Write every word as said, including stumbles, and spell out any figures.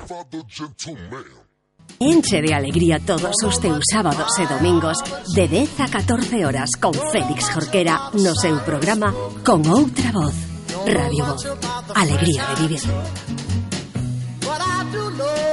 Enche de alegría todos os teus sábados e domingos de dez a catorce horas con Félix Jorquera no seu programa Con Outra Voz. Radio Voz. Alegría de vivir.